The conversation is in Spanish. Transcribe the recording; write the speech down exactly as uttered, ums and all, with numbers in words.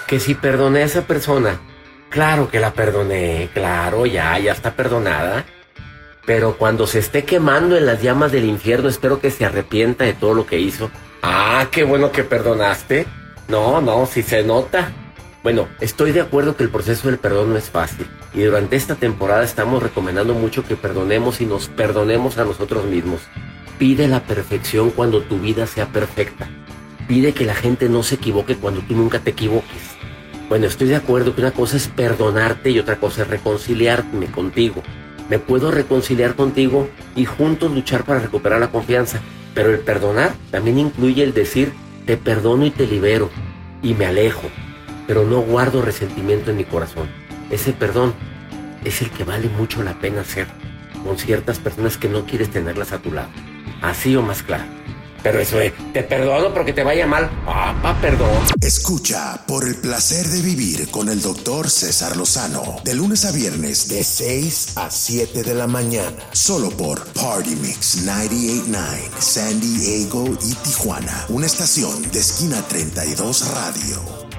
Que si perdoné a esa persona, claro que la perdoné, claro, ya, ya está perdonada. Pero cuando se esté quemando en las llamas del infierno, espero que se arrepienta de todo lo que hizo. Ah, qué bueno que perdonaste. No, no, sí se nota. Bueno, estoy de acuerdo que el proceso del perdón no es fácil. Y durante esta temporada estamos recomendando mucho que perdonemos y nos perdonemos a nosotros mismos. Pide la perfección cuando tu vida sea perfecta. Pide que la gente no se equivoque cuando tú nunca te equivoques. Bueno, estoy de acuerdo que una cosa es perdonarte y otra cosa es reconciliarme contigo. Me puedo reconciliar contigo y juntos luchar para recuperar la confianza. Pero el perdonar también incluye el decir, te perdono y te libero. Y me alejo. Pero no guardo resentimiento en mi corazón. Ese perdón es el que vale mucho la pena hacer con ciertas personas que no quieres tenerlas a tu lado. Así o más claro. Pero eso de, te perdono porque te vaya mal. Papá, perdón. Escucha Por el placer de vivir con el doctor César Lozano. De lunes a viernes de seis a siete de la mañana. Solo por Party Mix noventa y ocho punto nueve, San Diego y Tijuana. Una estación de Esquina treinta y dos Radio.